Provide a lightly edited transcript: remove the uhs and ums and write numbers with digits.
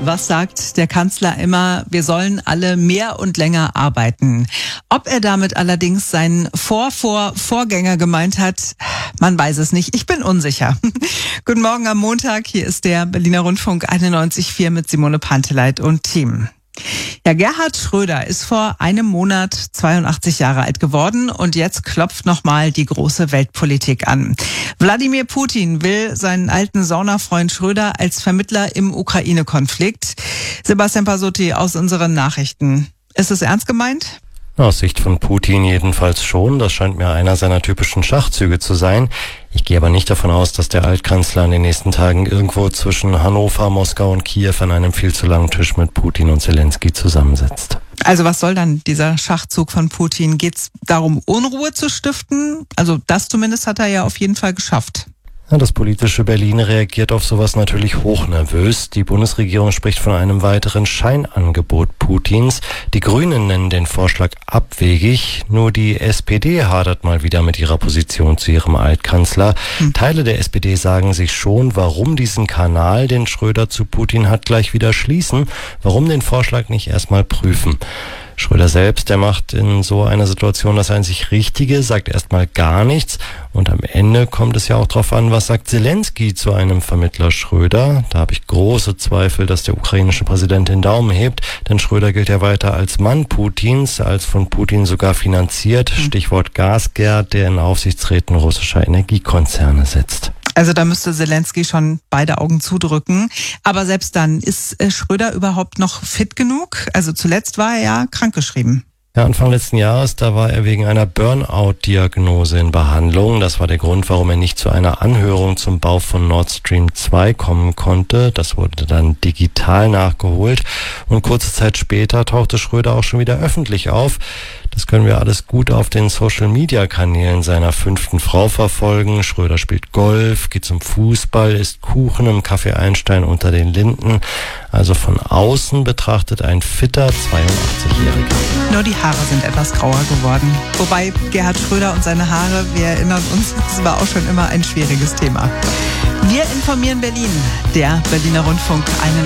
was sagt der Kanzler immer? Wir sollen alle mehr und länger arbeiten. Ob er damit allerdings seinen Vorgänger gemeint hat, man weiß es nicht. Ich bin unsicher. Guten Morgen am Montag. Hier ist der Berliner Rundfunk 91.4 mit Simone Panteleit und Team. Ja, Gerhard Schröder ist vor einem Monat 82 Jahre alt geworden und jetzt klopft nochmal die große Weltpolitik an. Wladimir Putin will seinen alten Saunafreund Schröder als Vermittler im Ukraine-Konflikt. Sebastian Pasotti aus unseren Nachrichten. Ist es ernst gemeint? Aus Sicht von Putin jedenfalls schon. Das scheint mir einer seiner typischen Schachzüge zu sein. Ich gehe aber nicht davon aus, dass der Altkanzler in den nächsten Tagen irgendwo zwischen Hannover, Moskau und Kiew an einem viel zu langen Tisch mit Putin und Zelensky zusammensitzt. Also was soll dann dieser Schachzug von Putin? Geht es darum, Unruhe zu stiften? Also das zumindest hat er ja auf jeden Fall geschafft. Ja, das politische Berlin reagiert auf sowas natürlich hochnervös. Die Bundesregierung spricht von einem weiteren Scheinangebot Putins. Die Grünen nennen den Vorschlag abwegig. Nur die SPD hadert mal wieder mit ihrer Position zu ihrem Altkanzler. Teile der SPD sagen sich schon, warum diesen Kanal, den Schröder zu Putin hat, gleich wieder schließen. Warum den Vorschlag nicht erstmal prüfen? Schröder selbst, der macht in so einer Situation das einzig Richtige, sagt erstmal gar nichts. Und am Ende kommt es ja auch darauf an, was sagt Zelensky zu einem Vermittler Schröder. Da habe ich große Zweifel, dass der ukrainische Präsident den Daumen hebt, denn Schröder gilt ja weiter als Mann Putins, als von Putin sogar finanziert. Stichwort Gasgerd, der in Aufsichtsräten russischer Energiekonzerne sitzt. Also da müsste Zelensky schon beide Augen zudrücken. Aber selbst dann, ist Schröder überhaupt noch fit genug? Also zuletzt war er ja krankgeschrieben. Ja, Anfang letzten Jahres, da war er wegen einer Burnout-Diagnose in Behandlung. Das war der Grund, warum er nicht zu einer Anhörung zum Bau von Nord Stream 2 kommen konnte. Das wurde dann digital nachgeholt. Und kurze Zeit später tauchte Schröder auch schon wieder öffentlich auf. Das können wir alles gut auf den Social-Media-Kanälen seiner 5. Frau verfolgen. Schröder spielt Golf, geht zum Fußball, isst Kuchen im Café Einstein unter den Linden. Also von außen betrachtet ein fitter 82-Jähriger. Nur die Haare sind etwas grauer geworden. Wobei Gerhard Schröder und seine Haare, wir erinnern uns, das war auch schon immer ein schwieriges Thema. Wir informieren Berlin, der Berliner Rundfunk 91.